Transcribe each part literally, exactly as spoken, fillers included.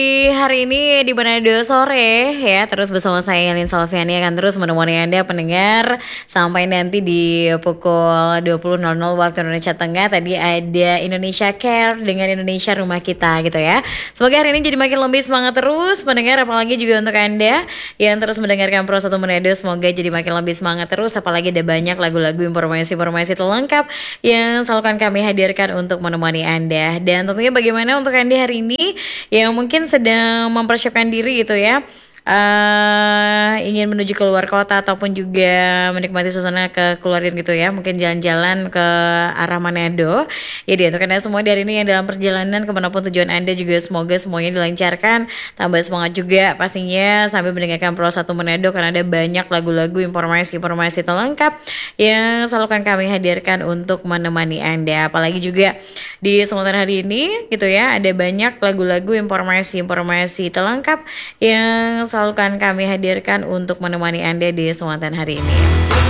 Di hari ini di Manado sore ya, terus bersama saya Yelin Salviani akan terus menemani Anda pendengar sampai nanti di pukul dua puluh nol nol waktu Indonesia Tengah. Tadi ada Indonesia Care dengan Indonesia Rumah Kita gitu ya. Semoga hari ini jadi makin lebih semangat terus pendengar, apalagi juga untuk Anda yang terus mendengarkan Pro satu Manado, semoga jadi makin lebih semangat terus, apalagi ada banyak lagu-lagu informasi-informasi terlengkap yang selalu akan kami hadirkan untuk menemani Anda. Dan tentunya bagaimana untuk Anda hari ini yang mungkin sedang mempersiapkan diri gitu ya, uh, ingin menuju keluar kota ataupun juga menikmati suasana kekeluargaan gitu ya, mungkin jalan-jalan ke arah Manado. Jadi untuk Anda semua dari ini yang dalam perjalanan kemanapun tujuan Anda juga semoga semuanya dilancarkan, tambah semangat juga pastinya sambil mendengarkan Pro satu Manado, karena ada banyak lagu-lagu informasi-informasi terlengkap yang selalu akan kami hadirkan untuk menemani Anda. Apalagi juga di sementara hari ini gitu ya, ada banyak lagu-lagu informasi-informasi terlengkap yang selalu akan kami hadirkan untuk menemani Anda di kesempatan hari ini.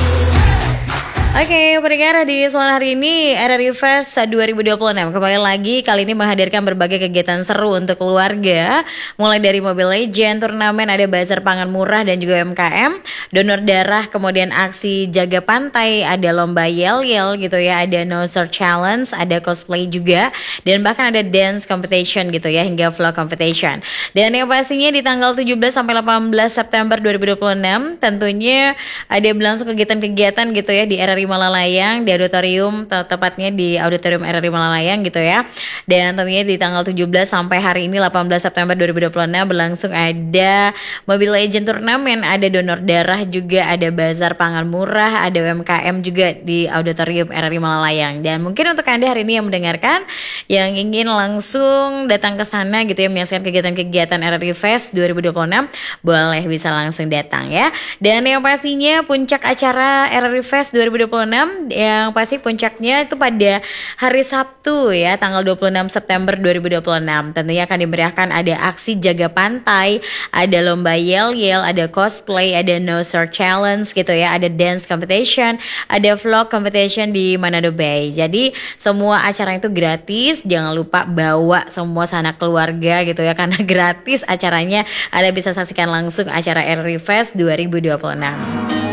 Oke, okay, pendengar, di sore hari ini R R I Fest dua ribu dua puluh enam kembali lagi, kali ini menghadirkan berbagai kegiatan seru untuk keluarga, mulai dari Mobile Legend, turnamen, ada bazar pangan murah dan juga U M K M, donor darah, kemudian aksi jaga pantai, ada lomba yel-yel gitu ya, ada No Sir Challenge, ada cosplay juga, dan bahkan ada dance competition gitu ya, hingga vlog competition. Dan yang pastinya di tanggal tujuh belas sampai delapan belas September dua ribu dua puluh enam tentunya ada berlangsung kegiatan-kegiatan gitu ya di R R I Malalayang, di auditorium, tepatnya di auditorium R R I Malalayang gitu ya. Dan tentunya di tanggal tujuh belas sampai hari ini delapan belas September dua ribu dua puluh enam berlangsung ada Mobile Legend turnamen, ada donor darah juga, ada bazar pangan murah, ada U M K M juga di auditorium R R I Malalayang. Dan mungkin untuk Anda hari ini yang mendengarkan yang ingin langsung datang ke sana gitu ya, menyaksikan kegiatan-kegiatan R R I Fest dua ribu dua puluh enam, boleh bisa langsung datang ya. Dan yang pastinya puncak acara R R I Fest dua ribu dua puluh enam yang pasti puncaknya itu pada hari Sabtu ya, tanggal dua puluh enam September dua ribu dua puluh enam. Tentunya akan dimeriahkan, ada aksi jaga pantai, ada lomba yel-yel, ada cosplay, ada No Sir Challenge gitu ya, ada dance competition, ada vlog competition di Manado Bay. Jadi semua acara itu gratis, jangan lupa bawa semua sanak keluarga gitu ya, karena gratis acaranya. Anda bisa saksikan langsung acara R R I Fest dua ribu dua puluh enam.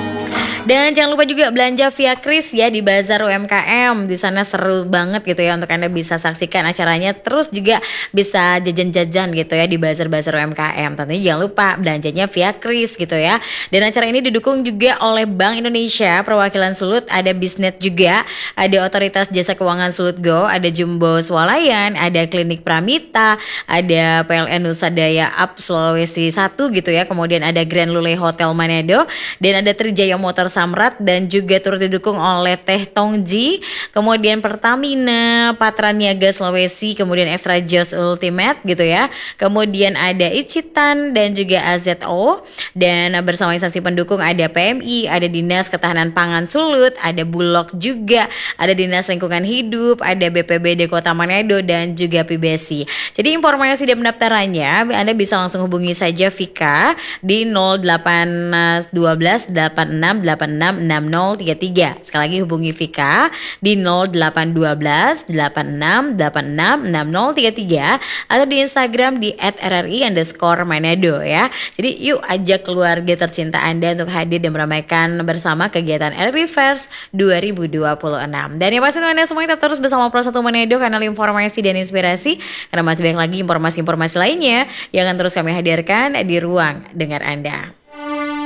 Dan jangan lupa juga belanja via Kris ya di Bazar U M K M. Di sana seru banget gitu ya, untuk Anda bisa saksikan acaranya, terus juga bisa jajan-jajan gitu ya di Bazar-Bazar U M K M. Tentunya jangan lupa belanjanya via Kris gitu ya. Dan acara ini didukung juga oleh Bank Indonesia, perwakilan Sulut, ada Bisnet juga, ada Otoritas Jasa Keuangan Sulut Go, ada Jumbo Swalayan, ada Klinik Pramita, ada P L N Nusa Daya Up Sulawesi satu gitu ya. Kemudian ada Grand Lule Hotel Manado, dan ada Trijaya Motor Samrat, dan juga turut didukung oleh Teh Tongji, kemudian Pertamina, Patra Niaga Sulawesi, kemudian Extra Joss Ultimate gitu ya. Kemudian ada Icitan dan juga A Z O, dan bersama instansi pendukung ada P M I, ada Dinas Ketahanan Pangan Sulut, ada Bulog juga, ada Dinas Lingkungan Hidup, ada B P B D Kota Manado, dan juga P B S I. Jadi informasi dan pendaftarannya Anda bisa langsung hubungi saja Vika di nol delapan satu dua delapan enam delapan enam enam nol tiga tiga. Sekali lagi hubungi Vika di nol delapan satu dua delapan enam delapan enam enam nol tiga tiga, atau di Instagram di et r r i underscore manado ya. Jadi yuk ajak keluarga tercinta Anda untuk hadir dan meramaikan bersama kegiatan R R I Fest dua ribu dua puluh enam. Dan yang pasti Anda semua tetap terus bersama Pro satu Manado, kanal informasi dan inspirasi, karena masih banyak lagi informasi-informasi lainnya yang akan terus kami hadirkan di ruang dengar Anda.